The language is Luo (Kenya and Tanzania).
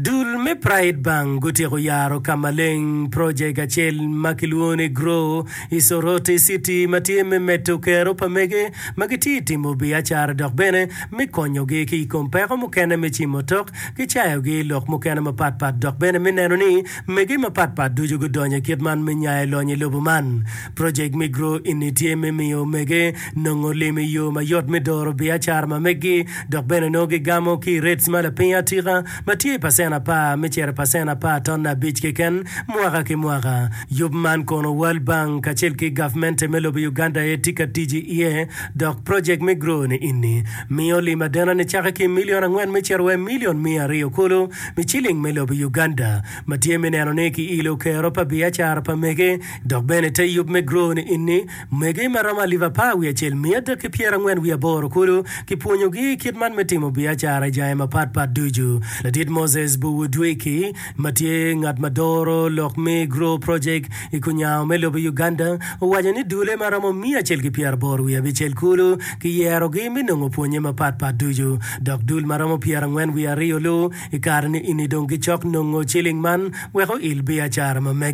Dul me Pride Bank gutieko yaro kamaleng project achel makiluone grow isorote city matime meto kero pamege magiti timo biachar dok bene me konyoge ki kompero mukene me chimotok ki chayoge lok mukene mapatpat dok bene mineno ni mege mapatpat duju gudonye kitman minyae lonye lobuman project me grow initie me miyo mege nongole me yo mayot me doro biachar mamegi dok bene noge gamo ki rates mala pinya tira matie pasena pa mechere pasena pa tonna beach keken mwaka ki mwaka yubman kono World Bank kachel ki government melobi Uganda etika TGE dok project me grow ni inni mioli madena ni chaka ki milion angwen mecherwe milion mia rio kulu michiling melobi Uganda matie meneno neki ilo ke Europa biachar pa mege dok bene te yub me grow ni inni mege marama liva pa wiachel miada ki piera ngwen wiaboro kulu ki puonyogi kitman metimo biachar jae mapat duju ladit Moses Buwudweki matie ngat madoro lok me grow project ikunyao melobi Uganda wajani dule maramo mia chel ki pier boru ya bichel kulu ki yero gi minungo ponye mapat duju dok dul maramo pier ngwen wi ario lo ikarni inidongi chok nongo chiling man weko il biachar